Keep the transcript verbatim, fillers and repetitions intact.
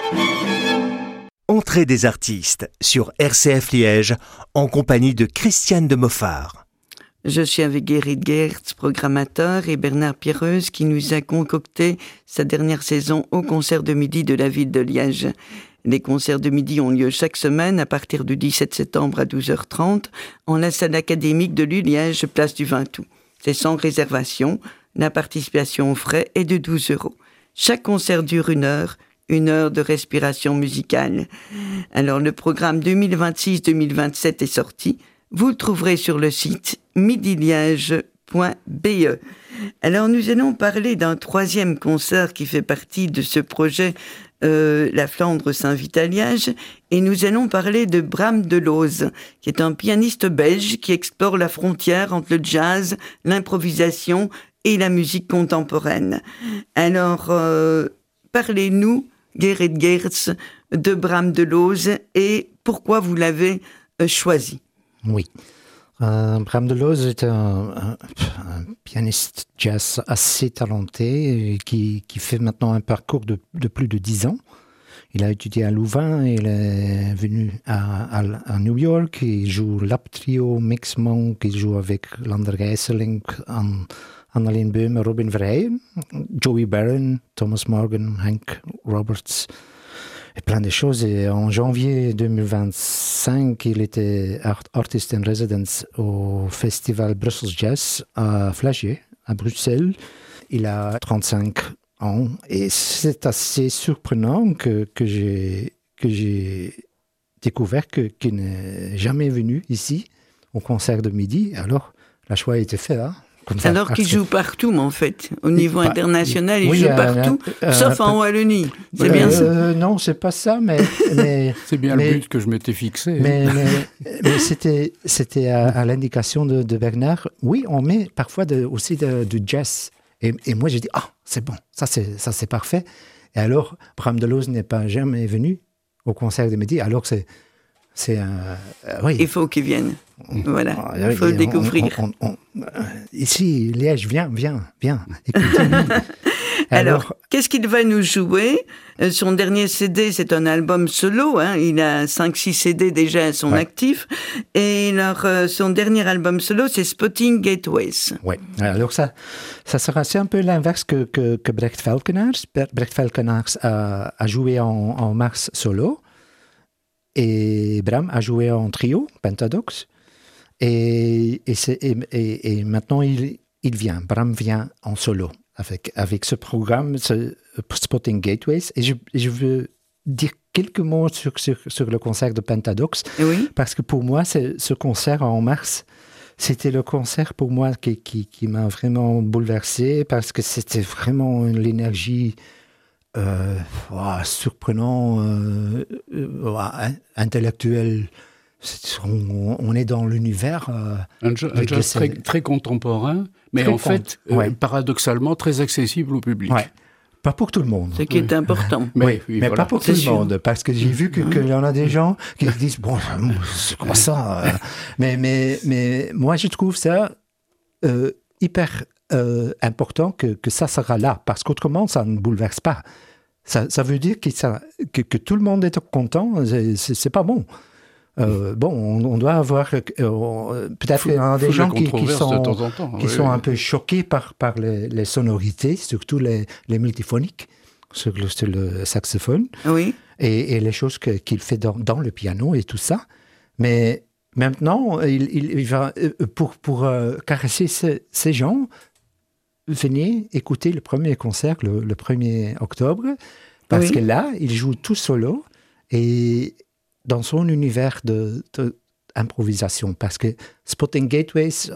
Entrée des artistes sur R C F Liège en compagnie de Christiane de Moffard. Je suis avec Gerrit Geerts, programmateur, et Bernard Pierreuse qui nous a concocté sa dernière saison au concert de midi de la ville de Liège. Les concerts de midi ont lieu chaque semaine à partir du dix-sept septembre à douze heures trente en la salle académique de l'U Liège, place du vingt août. C'est sans réservation. La participation aux frais est de douze euros. Chaque concert dure une heure, une heure de respiration musicale. Alors le programme deux mille vingt-six deux mille vingt-sept est sorti. Vous le trouverez sur le site midi liège point b e. Alors nous allons parler d'un troisième concert qui fait partie de ce projet euh, La Flandre s'invite à Liège, et nous allons parler de Bram Delooz, qui est un pianiste belge qui explore la frontière entre le jazz, l'improvisation et la musique contemporaine. Alors euh, parlez-nous, Gerrit Geerts, de Bram Delooz et pourquoi vous l'avez euh, choisi. Oui. Euh, Bram Delooz est un, un, un pianiste jazz assez talenté qui, qui fait maintenant un parcours de, de plus de dix ans. Il a étudié à Louvain, il est venu à, à, à New York, il joue Lap Trio, Mix Monk, il joue avec Lander Geiselink, Annalene Böhme, Robin Verheyen, Joey Barron, Thomas Morgan, Hank Roberts. Et plein de choses. Et en janvier deux mille vingt-cinq, il était art- artist in residence au festival Brussels Jazz à Flagier, à Bruxelles. Il a trente-cinq ans et c'est assez surprenant que, que, j'ai, que j'ai découvert que, qu'il n'est jamais venu ici au concert de midi. Alors, le choix a été fait, hein. Ça, Alors qu'il joue partout, en fait. Au niveau pas, international, il oui, joue euh, partout, euh, sauf euh, en Wallonie. C'est euh, bien ça euh, Non, c'est pas ça, mais... mais c'est bien mais, le but que je m'étais fixé. Mais, mais, mais c'était, c'était à, à l'indication de, de Bernard. Oui, on met parfois de, aussi de, du jazz. Et, et moi, j'ai dit, ah, c'est bon, ça c'est, ça c'est parfait. Et alors, Bram Delooz n'est pas jamais venu au concert de midi, alors que c'est... C'est un, euh, oui. Il faut qu'il vienne. Voilà, Ah, il faut oui, le découvrir. On, on, on, on, ici, Liège, viens, viens, viens. Écoutez. Alors, Alors, qu'est-ce qu'il va nous jouer ? Son dernier C D, c'est un album solo. Hein. Il a cinq six C D déjà à son ouais. actif. Et alors, euh, son dernier album solo, c'est Spotting Gateways. Oui. Alors, ça, ça sera c'est un peu l'inverse que, que, que Brecht Falkenaars. Brecht Falkenaars a, a joué en, en mars solo. Et Bram a joué en trio, Pentadox. Et, et, c'est, et, et, et maintenant, il, il vient. Bram vient en solo avec, avec ce programme, ce Spotting Gateways. Et je, je veux dire quelques mots sur, sur, sur le concert de Pentadox. Oui. Parce que pour moi, c'est, ce concert en mars, c'était le concert pour moi qui, qui, qui m'a vraiment bouleversé parce que c'était vraiment l'énergie... Euh, wow, surprenant, euh, euh, intellectuel. C'est, on, on est dans l'univers. Euh, un jazz, un jazz très, très contemporain, mais très en fait, con... ouais. euh, paradoxalement, très accessible au public. Ouais. Pas pour tout le monde. Ce qui est important. Mais, oui, oui, mais voilà. Pas pour c'est tout sûr. Le monde, parce que j'ai vu qu'il que y en a des gens qui disent, bon, c'est comme ça. Euh, mais, mais, mais moi, je trouve ça euh, hyper... Euh, important que, que ça sera là, parce qu'autrement, ça ne bouleverse pas. Ça, ça veut dire que, ça, que, que tout le monde est content, c'est, c'est, c'est pas bon. Euh, bon, on, on doit avoir... Euh, peut-être qu'il y en a des gens qui, qui sont, de temps en temps, qui oui, sont oui. un peu choqués par, par les, les sonorités, surtout les, les multiphoniques, sur le, sur le saxophone, oui. et, et les choses que, qu'il fait dans, dans le piano et tout ça. Mais maintenant, il, il, il va, pour, pour euh, caresser ces, ces gens... Venez écouter le premier concert le, le premier octobre, parce oui. que là, il joue tout solo et dans son univers de, de improvisation. Parce que Spotting Gateways,